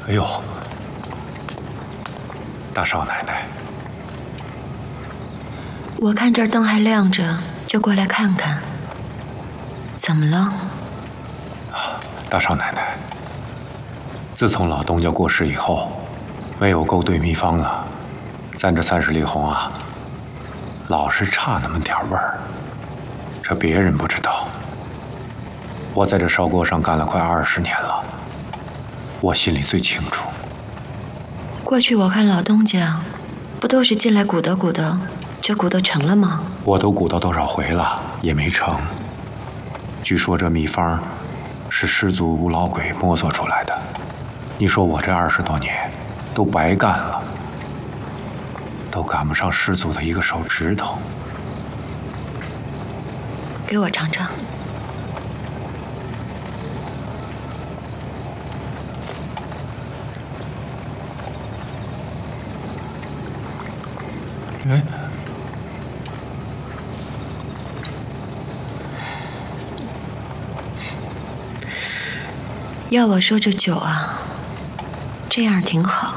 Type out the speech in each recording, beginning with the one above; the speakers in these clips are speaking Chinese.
哎呦，大少奶奶， 我看这儿灯还亮着，就过来看看。怎么了？ 大少奶奶，自从老东家过世以后，没有勾兑秘方了，咱这30里红啊，老是差那么点味儿。这别人不知道，我在这烧锅上干了快20年了，我心里最清楚。 过去我看老东家，不都是进来鼓捣鼓捣，就鼓捣成了吗？ 我都鼓捣多少回了，也没成。据说这秘方是师祖吴老鬼摸索出来的，你说我这20多年都白干了，都赶不上师祖的一个手指头。 给我尝尝。 哎， 要我说这酒啊，这样挺好。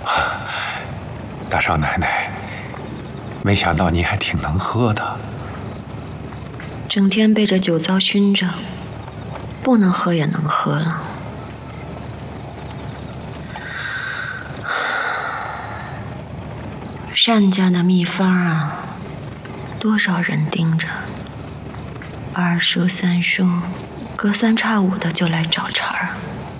大少奶奶，没想到你还挺能喝的。 整天被这酒糟熏着，不能喝也能喝了。单家的秘方啊，多少人盯着，2叔3叔隔3差5的就来找茬儿。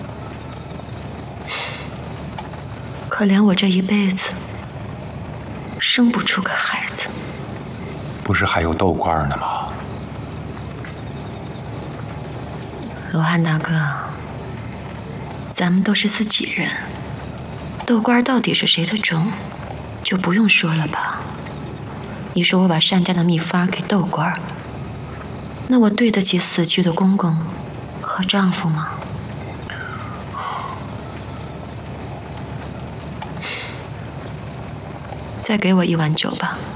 可怜我这一辈子生不出个孩子。 不是还有豆罐呢吗？ 罗汉大哥，咱们都是自己人，豆官到底是谁的种，就不用说了吧。你说我把单家的秘方给豆官，那我对得起死去的公公和丈夫吗？再给我1碗酒吧。